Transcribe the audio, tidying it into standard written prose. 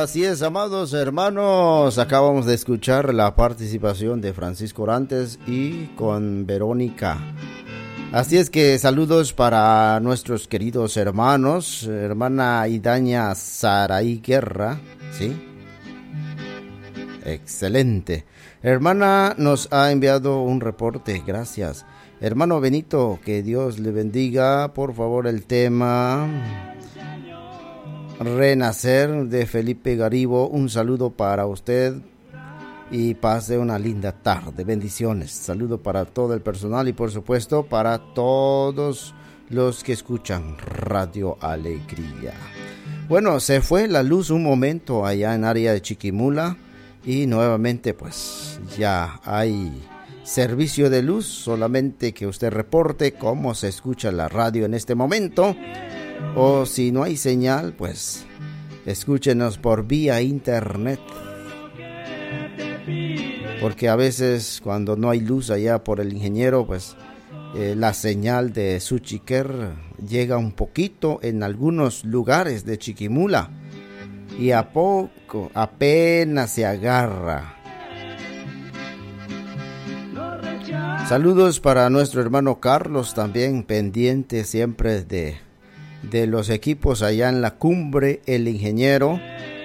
Así es, amados hermanos, acabamos de escuchar la participación de Francisco Orantes y con Verónica. Así es que saludos para nuestros queridos hermanos, hermana Idaña Saraí Guerra, ¿sí? Excelente. Hermana nos ha enviado un reporte, gracias. Hermano Benito, que Dios le bendiga. Por favor, el tema Renacer de Felipe Garibo. Un saludo para usted y pase una linda tarde. Bendiciones. Saludo para todo el personal y por supuesto para todos los que escuchan Radio Alegría. Bueno, se fue la luz un momento allá en área de Chiquimula y nuevamente pues ya hay servicio de luz, solamente que usted reporte cómo se escucha la radio en este momento, o si no hay señal, pues escúchenos por vía internet, porque a veces cuando no hay luz allá por el ingeniero, pues la señal de Suchiquer llega un poquito en algunos lugares de Chiquimula y a poco apenas se agarra. Saludos para nuestro hermano Carlos, también pendiente siempre de los equipos allá en la cumbre, el ingeniero.